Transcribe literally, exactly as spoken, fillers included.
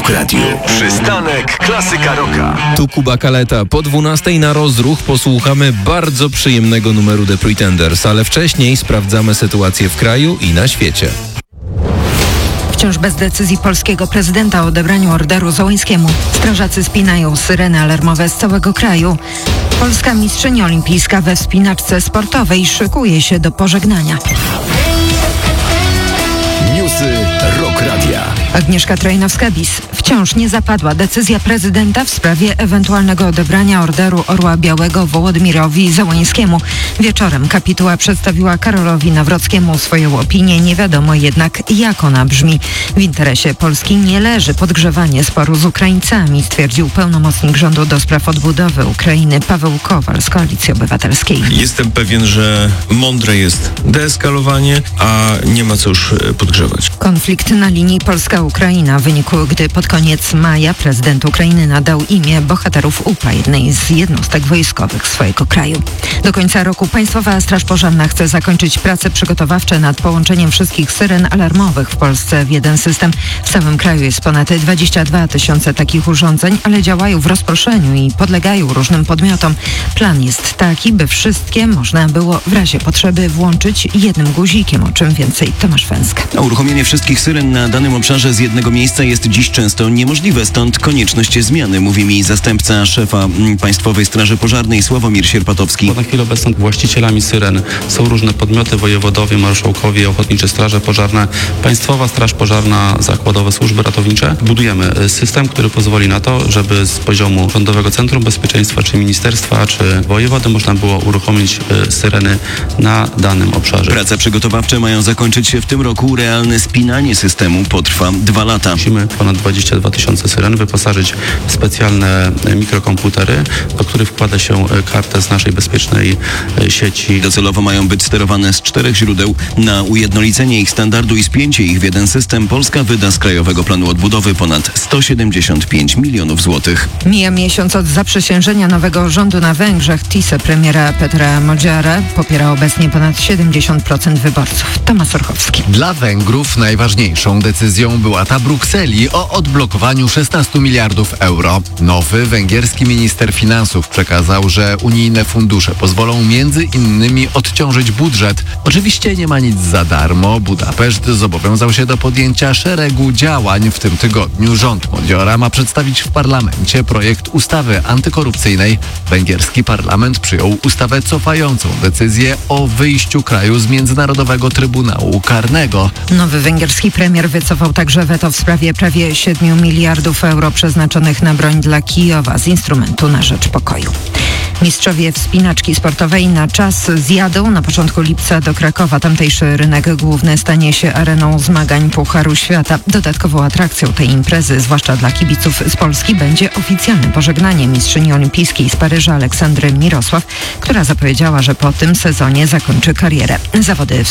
Rock Radio. Przystanek Klasyka Rocka. Tu Kuba Kaleta. Po dwunastej na rozruch posłuchamy bardzo przyjemnego numeru The Pretenders, ale wcześniej sprawdzamy sytuację w kraju i na świecie. Wciąż bez decyzji polskiego prezydenta o odebraniu orderu Załońskiemu. Strażacy spinają syreny alarmowe z całego kraju. Polska mistrzyni olimpijska we wspinaczce sportowej szykuje się do pożegnania. Newsy Rock Radia. Agnieszka Trojnowska-Bis. Wciąż nie zapadła decyzja prezydenta w sprawie ewentualnego odebrania orderu Orła Białego Wołodmirowi Załońskiemu. Wieczorem kapituła przedstawiła Karolowi Nawrockiemu swoją opinię. Nie wiadomo jednak, jak ona brzmi. W interesie Polski nie leży podgrzewanie sporu z Ukraińcami, stwierdził pełnomocnik rządu do spraw odbudowy Ukrainy Paweł Kowal z Koalicji Obywatelskiej. Jestem pewien, że mądre jest deeskalowanie, a nie ma co już podgrzewać. Konflikt na linii Polska-Ukraina wynikł, gdy pod koniec maja prezydent Ukrainy nadał imię bohaterów U P A, jednej z jednostek wojskowych swojego kraju. Do końca roku Państwowa Straż Pożarna chce zakończyć prace przygotowawcze nad połączeniem wszystkich syren alarmowych w Polsce w jeden system. W całym kraju jest ponad dwadzieścia dwa tysiące takich urządzeń, ale działają w rozproszeniu i podlegają różnym podmiotom. Plan jest taki, by wszystkie można było w razie potrzeby włączyć jednym guzikiem, o czym więcej Tomasz Węska. A uruchomienie wszystkich syren na danym obszarze z jednego miejsca jest dziś często niemożliwe, stąd konieczność zmiany, mówi mi zastępca szefa Państwowej Straży Pożarnej Sławomir Sierpatowski. Na chwilę obecną właścicielami syren są różne podmioty, wojewodowie, marszałkowie, ochotnicze straże pożarne, Państwowa Straż Pożarna, zakładowe służby ratownicze. Budujemy system, który pozwoli na to, żeby z poziomu Rządowego Centrum Bezpieczeństwa, czy ministerstwa, czy wojewody można było uruchomić syreny na danym obszarze. Prace przygotowawcze mają zakończyć się w tym roku. Realne spinanie systemu potrwa dwa lata. Musimy ponad dwadzieścia dwa tysiące syren wyposażyć w specjalne mikrokomputery, do których wkłada się kartę z naszej bezpiecznej sieci. Docelowo mają być sterowane z czterech źródeł. Na ujednolicenie ich standardu i spięcie ich w jeden system Polska wyda z Krajowego Planu Odbudowy ponad sto siedemdziesiąt pięć milionów złotych. Mija miesiąc od zaprzysiężenia nowego rządu na Węgrzech. TISE premiera Petra Modziara popiera obecnie ponad siedemdziesiąt procent wyborców. Tomasz Orchowski. Dla Węgrów najważniejszą decyzją była ta Brukseli o odblokowaniu szesnastu miliardów euro. Nowy węgierski minister finansów przekazał, że unijne fundusze pozwolą między innymi odciążyć budżet. Oczywiście nie ma nic za darmo. Budapeszt zobowiązał się do podjęcia szeregu działań. W tym tygodniu rząd Modiora ma przedstawić w parlamencie projekt ustawy antykorupcyjnej. Węgierski parlament przyjął ustawę cofającą decyzję o wyjściu kraju z Międzynarodowego Trybunału Karnego. Nowy węgierski premier wycofał także weto w sprawie prawie siedmiu miliardów euro przeznaczonych na broń dla Kijowa z instrumentu na rzecz pokoju. Mistrzowie wspinaczki sportowej na czas zjadą na początku lipca do Krakowa. Tamtejszy rynek główny stanie się areną zmagań Pucharu Świata. Dodatkową atrakcją tej imprezy, zwłaszcza dla kibiców z Polski, będzie oficjalne pożegnanie mistrzyni olimpijskiej z Paryża Aleksandry Mirosław, która zapowiedziała, że po tym sezonie zakończy karierę. Zawody w